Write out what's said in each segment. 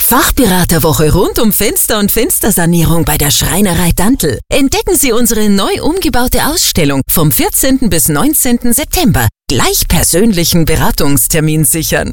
Fachberaterwoche rund um Fenster und Fenstersanierung bei der Schreinerei Dantl. Entdecken Sie unsere neu umgebaute Ausstellung vom 14. bis 19. September. Gleich persönlichen Beratungstermin sichern.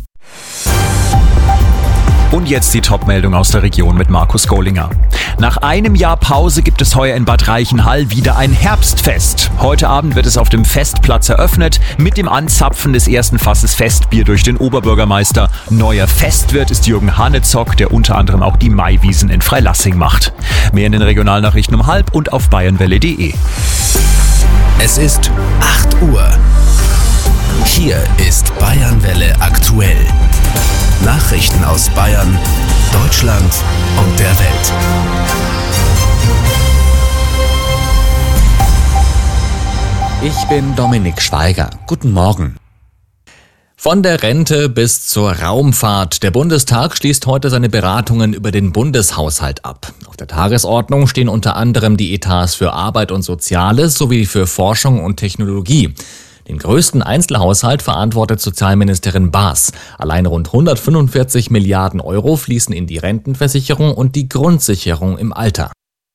Und jetzt die Top-Meldung aus der Region mit Markus Gollinger. Nach einem Jahr Pause gibt es heuer in Bad Reichenhall wieder ein Herbstfest. Heute Abend wird es auf dem Festplatz eröffnet mit dem Anzapfen des ersten Fasses Festbier durch den Oberbürgermeister. Neuer Festwirt ist Jürgen Hanezock, der unter anderem auch die Maiwiesen in Freilassing macht. Mehr in den Regionalnachrichten um 12:30 und auf bayernwelle.de. Es ist 8 Uhr. Hier ist Bayernwelle aktuell. Nachrichten aus Bayern, Deutschland und der Welt. Ich bin Dominik Schweiger. Guten Morgen. Von der Rente bis zur Raumfahrt. Der Bundestag schließt heute seine Beratungen über den Bundeshaushalt ab. Auf der Tagesordnung stehen unter anderem die Etats für Arbeit und Soziales sowie für Forschung und Technologie. Den größten Einzelhaushalt verantwortet Sozialministerin Baas. Allein rund 145 Milliarden Euro fließen in die Rentenversicherung und die Grundsicherung im Alter.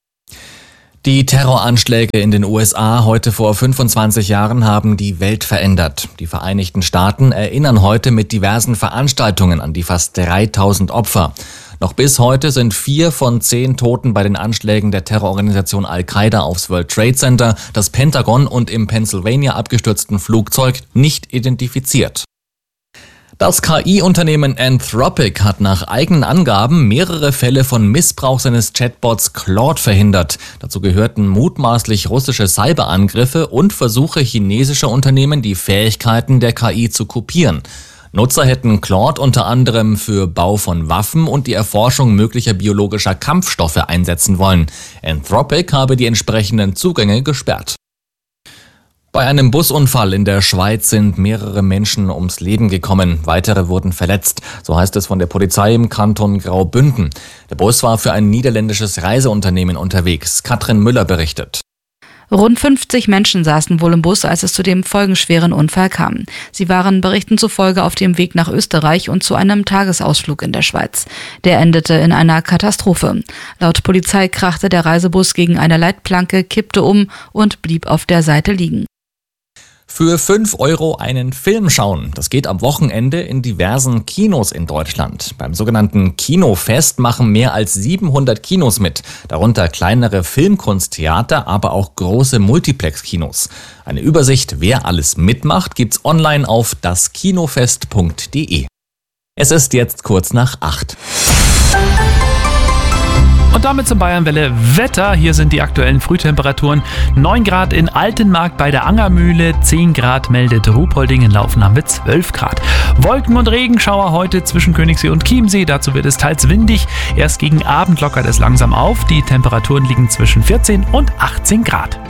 Die Terroranschläge in den USA heute vor 25 Jahren haben die Welt verändert. Die Vereinigten Staaten erinnern heute mit diversen Veranstaltungen an die fast 3000 Opfer. Noch bis heute sind 4 von 10 Toten bei den Anschlägen der Terrororganisation Al-Qaida aufs World Trade Center, das Pentagon und im Pennsylvania abgestürzten Flugzeug nicht identifiziert. Das KI-Unternehmen Anthropic hat nach eigenen Angaben mehrere Fälle von Missbrauch seines Chatbots Claude verhindert. Dazu gehörten mutmaßlich russische Cyberangriffe und Versuche chinesischer Unternehmen, die Fähigkeiten der KI zu kopieren. Nutzer hätten Claude unter anderem für Bau von Waffen und die Erforschung möglicher biologischer Kampfstoffe einsetzen wollen. Anthropic habe die entsprechenden Zugänge gesperrt. Bei einem Busunfall in der Schweiz sind mehrere Menschen ums Leben gekommen. Weitere wurden verletzt. So heißt es von der Polizei im Kanton Graubünden. Der Bus war für ein niederländisches Reiseunternehmen unterwegs. Katrin Müller berichtet. Rund 50 Menschen saßen wohl im Bus, als es zu dem folgenschweren Unfall kam. Sie waren Berichten zufolge auf dem Weg nach Österreich und zu einem Tagesausflug in der Schweiz. Der endete in einer Katastrophe. Laut Polizei krachte der Reisebus gegen eine Leitplanke, kippte um und blieb auf der Seite liegen. Für 5 Euro einen Film schauen. Das geht am Wochenende in diversen Kinos in Deutschland. Beim sogenannten Kinofest machen mehr als 700 Kinos mit. Darunter kleinere Filmkunsttheater, aber auch große Multiplex-Kinos. Eine Übersicht, wer alles mitmacht, gibt's online auf daskinofest.de. Es ist jetzt kurz nach 8. Und damit zum Bayernwelle Wetter. Hier sind die aktuellen Frühtemperaturen. 9 Grad in Altenmarkt bei der Angermühle, 10 Grad meldet Ruhpolding, in Laufen haben wir 12 Grad. Wolken- und Regenschauer heute zwischen Königssee und Chiemsee. Dazu wird es teils windig. Erst gegen Abend lockert es langsam auf. Die Temperaturen liegen zwischen 14 und 18 Grad.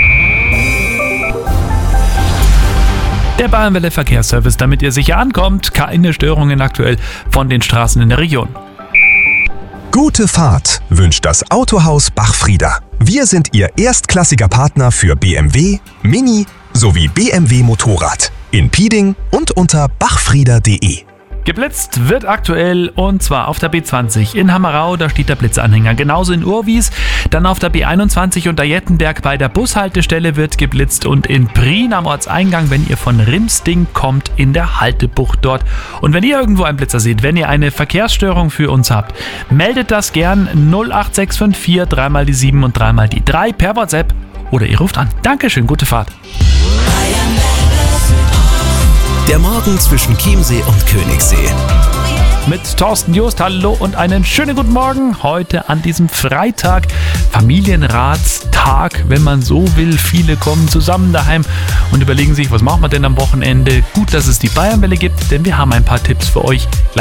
Der Bayernwelle Verkehrsservice, damit ihr sicher ankommt. Keine Störungen aktuell von den Straßen in der Region. Gute Fahrt wünscht das Autohaus Bachfrieder. Wir sind Ihr erstklassiger Partner für BMW, Mini sowie BMW Motorrad in Pieding und unter bachfrieder.de. Geblitzt wird aktuell, und zwar auf der B20 in Hammerau, da steht der Blitzanhänger. Genauso in Urwies, dann auf der B21 unter Jettenberg bei der Bushaltestelle wird geblitzt und in Prien am Ortseingang, wenn ihr von Rimsding kommt, in der Haltebucht dort. Und wenn ihr irgendwo einen Blitzer seht, wenn ihr eine Verkehrsstörung für uns habt, meldet das gern 08654 3 die 7 und 3 die 3 per WhatsApp oder ihr ruft an. Dankeschön, gute Fahrt. Der Morgen zwischen Chiemsee und Königssee. Mit Thorsten Jost, hallo und einen schönen guten Morgen. Heute an diesem Freitag, Familienratstag, wenn man so will. Viele kommen zusammen daheim und überlegen sich, was machen wir denn am Wochenende? Gut, dass es die Bayernwelle gibt, denn wir haben ein paar Tipps für euch.